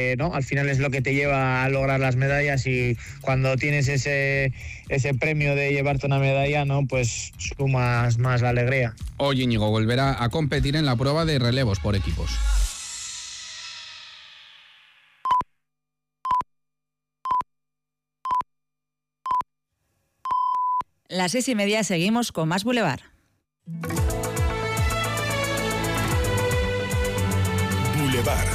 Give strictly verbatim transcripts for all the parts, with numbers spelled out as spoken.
que no, al final es lo que te lleva a lograr las medallas, y cuando tienes ese, ese premio de llevarte una medalla, ¿no? Pues sumas más la alegría. Hoy Íñigo volverá a competir en la prueba de relevos por equipos. Las seis y media seguimos con más Boulevard. Boulevard.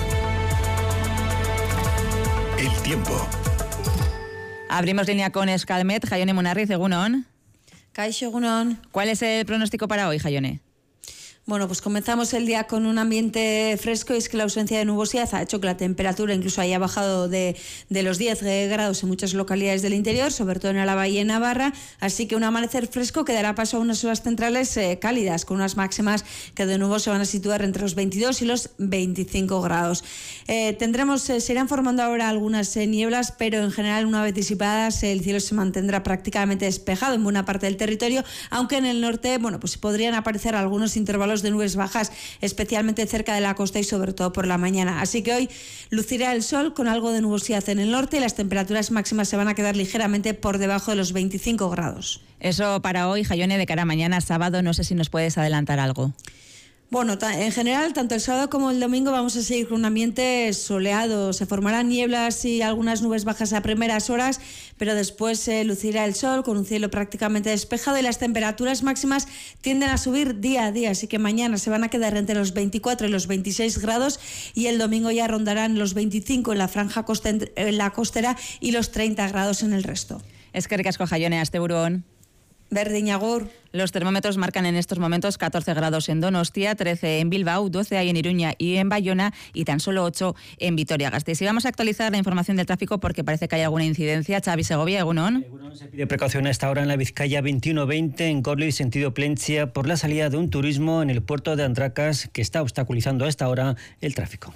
El tiempo. Abrimos línea con Escalmet. Jaione Munarriz, egunon. Kaixo, egunon. ¿Cuál es el pronóstico para hoy, Jaione? Bueno, pues comenzamos el día con un ambiente fresco, y es que la ausencia de nubosidad ha hecho que la temperatura incluso haya bajado de, de los diez grados en muchas localidades del interior, sobre todo en Álava y en Navarra, así que un amanecer fresco que dará paso a unas horas centrales eh, cálidas, con unas máximas que de nuevo se van a situar entre los veintidós y los veinticinco grados. Eh, tendremos, eh, se irán formando ahora algunas eh, nieblas, pero en general, una vez disipadas, eh, el cielo se mantendrá prácticamente despejado en buena parte del territorio, aunque en el norte, bueno, pues podrían aparecer algunos intervalos de nubes bajas, especialmente cerca de la costa y sobre todo por la mañana. Así que hoy lucirá el sol con algo de nubosidad en el norte, y las temperaturas máximas se van a quedar ligeramente por debajo de los veinticinco grados. Eso para hoy, Jaione, de cara a mañana sábado, no sé si nos puedes adelantar algo. Bueno, en general, tanto el sábado como el domingo vamos a seguir con un ambiente soleado. Se formarán nieblas y algunas nubes bajas a primeras horas, pero después se eh, lucirá el sol con un cielo prácticamente despejado, y las temperaturas máximas tienden a subir día a día. Así que mañana se van a quedar entre los veinticuatro y los veintiséis grados, y el domingo ya rondarán los veinticinco en la franja costen- en la costera y los treinta grados en el resto. Eskerrik asko, Jaione, asteburuon. Berdin agur. Los termómetros marcan en estos momentos catorce grados en Donostia, trece en Bilbao, doce hay en Iruña y en Bayona, y tan solo ocho en Vitoria-Gasteiz. Y vamos a actualizar la información del tráfico porque parece que hay alguna incidencia. Xavi Segovia, egunon. Egunon, se pide precaución a esta hora en la Vizcaya veintiuno veinte en Corley, sentido Plentzia, por la salida de un turismo en el puerto de Andracas, que está obstaculizando a esta hora el tráfico.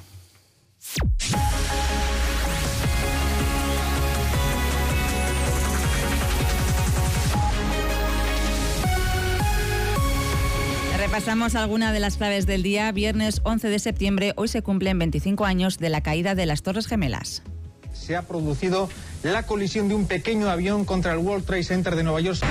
Repasamos alguna de las claves del día. Viernes once de septiembre, hoy se cumplen veinticinco años de la caída de las Torres Gemelas. Se ha producido la colisión de un pequeño avión contra el World Trade Center de Nueva York.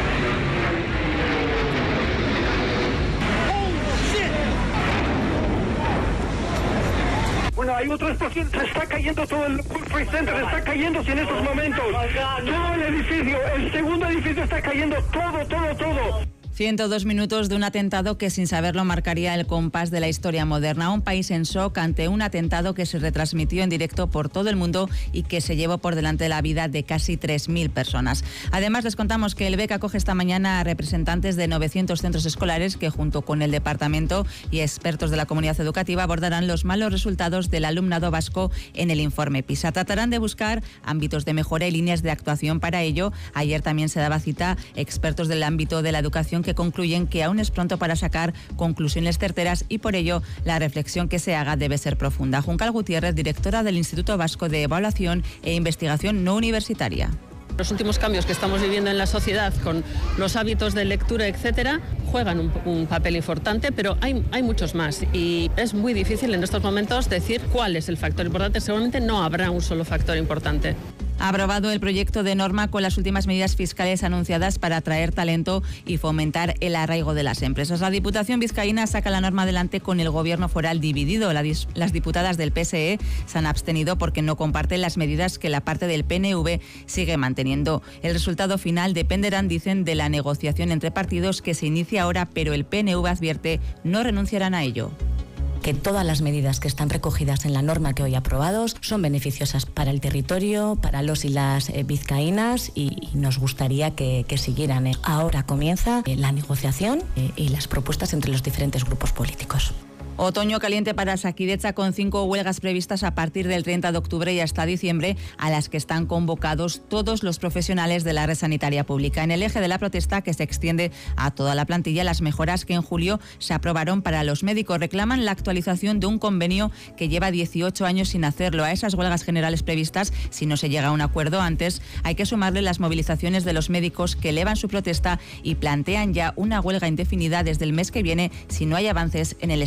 Bueno, hay otra explosión, se está cayendo todo el World Trade Center, está cayéndose en estos momentos. Todo el edificio, el segundo edificio está cayendo, todo, todo, todo. ciento dos minutos de un atentado que sin saberlo marcaría el compás de la historia moderna. Un país en shock ante un atentado que se retransmitió en directo por todo el mundo y que se llevó por delante la vida de casi tres mil personas. Además, les contamos que el B E C acoge esta mañana a representantes de novecientos centros escolares que, junto con el departamento y expertos de la comunidad educativa, abordarán los malos resultados del alumnado vasco en el informe PISA. Tratarán de buscar ámbitos de mejora y líneas de actuación para ello. Ayer también se daba cita expertos del ámbito de la educación que que concluyen que aún es pronto para sacar conclusiones certeras, y por ello la reflexión que se haga debe ser profunda. Juncal Gutiérrez, directora del Instituto Vasco de Evaluación e Investigación No Universitaria. Los últimos cambios que estamos viviendo en la sociedad con los hábitos de lectura, etcétera, juegan un, un papel importante, pero hay, hay muchos más, y es muy difícil en estos momentos decir cuál es el factor importante. Seguramente no habrá un solo factor importante. Ha aprobado el proyecto de norma con las últimas medidas fiscales anunciadas para atraer talento y fomentar el arraigo de las empresas. La Diputación vizcaína saca la norma adelante con el gobierno foral dividido. La dis- las diputadas del P S E se han abstenido porque no comparten las medidas que la parte del P N V sigue manteniendo. El resultado final dependerán, dicen, de la negociación entre partidos que se inicia ahora, pero el P N V advierte no renunciarán a ello. Que todas las medidas que están recogidas en la norma que hoy aprobados son beneficiosas para el territorio, para los y las eh, vizcaínas, y, y nos gustaría que, que siguieran. Eh. Ahora comienza eh, la negociación eh, y las propuestas entre los diferentes grupos políticos. Otoño caliente para Osakidetza, con cinco huelgas previstas a partir del treinta de octubre y hasta diciembre, a las que están convocados todos los profesionales de la red sanitaria pública. En el eje de la protesta, que se extiende a toda la plantilla, las mejoras que en julio se aprobaron para los médicos reclaman la actualización de un convenio que lleva dieciocho años sin hacerlo. A esas huelgas generales previstas, si no se llega a un acuerdo antes, hay que sumarle las movilizaciones de los médicos que elevan su protesta y plantean ya una huelga indefinida desde el mes que viene si no hay avances en el Estatuto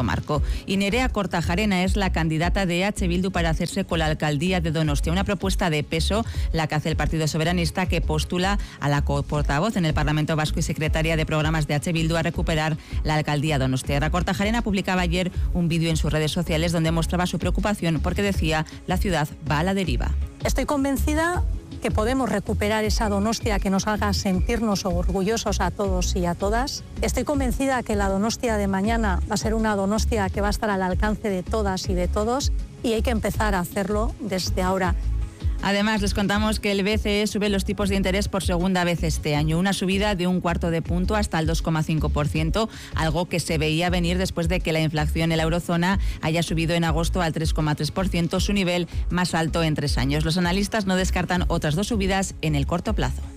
marco. Y Nerea Kortajarena es la candidata de E H Bildu para hacerse con la alcaldía de Donostia, una propuesta de peso, la que hace el Partido Soberanista, que postula a la portavoz en el Parlamento Vasco y secretaria de programas de E H Bildu a recuperar la alcaldía donostiarra. Kortajarena publicaba ayer un vídeo en sus redes sociales donde mostraba su preocupación porque decía: la ciudad va a la deriva. Estoy convencida que podemos recuperar esa Donostia que nos haga sentirnos orgullosos a todos y a todas. Estoy convencida que la Donostia de mañana va a ser una Donostia que va a estar al alcance de todas y de todos, y hay que empezar a hacerlo desde ahora. Además, les contamos que el B C E sube los tipos de interés por segunda vez este año, una subida de un cuarto de punto hasta el dos coma cinco por ciento, algo que se veía venir después de que la inflación en la eurozona haya subido en agosto al tres coma tres por ciento, su nivel más alto en tres años. Los analistas no descartan otras dos subidas en el corto plazo.